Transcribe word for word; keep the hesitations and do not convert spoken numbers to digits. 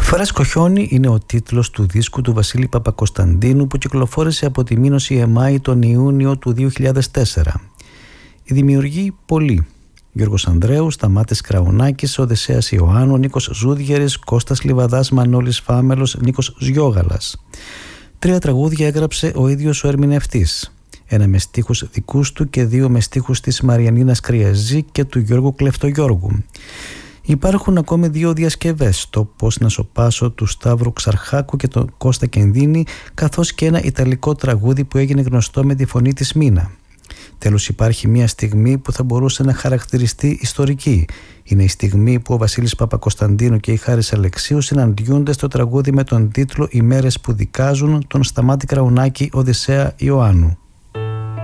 Φρέσκο χιόνι είναι ο τίτλος του δίσκου του Βασίλη Παπακοσταντίνου που κυκλοφόρησε από τη Μήνος ι εμ άι τον Ιούνιο του δύο χιλιάδες τέσσερα. Οι δημιουργοί πολλοί: Γιώργος Ανδρέου, Σταμάτης Κραουνάκης, Οδυσσέας Ιωάννου, Νίκος Ζούδιερης, Κώστας Λιβαδάς, Μανώλης Φάμελος, Νίκος Ζιόγαλας. Τρία τραγούδια έγραψε ο ίδιος ο ερμηνευτής. Ένα με στίχους δικούς του και δύο με στίχους της Μαριανίνας Κρυαζή και του Γιώργου Κλεφτογιώργου. Υπάρχουν ακόμη δύο διασκευές, το «Πώς να σωπάσω» του Σταύρου Ξαρχάκου και τον Κώστα Κενδίνη, καθώς και ένα ιταλικό τραγούδι που έγινε γνωστό με τη φωνή της Μίνα. Τέλος, υπάρχει μια στιγμή που θα μπορούσε να χαρακτηριστεί ιστορική. Είναι η στιγμή που ο Βασίλης Παπακοσταντίνου και η Χάρης Αλεξίου συναντιούνται στο τραγούδι με τον τίτλο «Οι μέρες που δικάζουν» των Σταμάτη Κραουνάκη Οδυσσέα Ιωάννου.